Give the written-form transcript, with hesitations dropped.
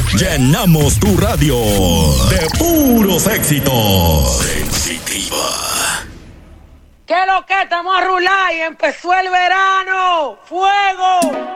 Llenamos tu radio de puros éxitos. Sensitiva. ¿Qué lo que estamos a rular y empezó el verano? ¡Fuego!